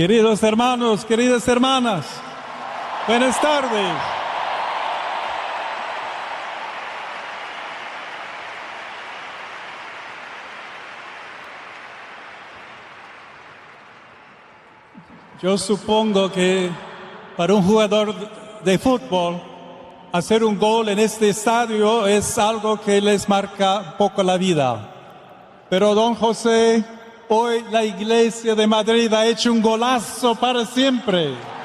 Queridos hermanos, queridas hermanas, buenas tardes. Yo supongo que para un jugador de fútbol, hacer un gol en este estadio es algo que les marca un poco la vida. Pero don José, hoy la Iglesia de Madrid ha hecho un golazo para siempre.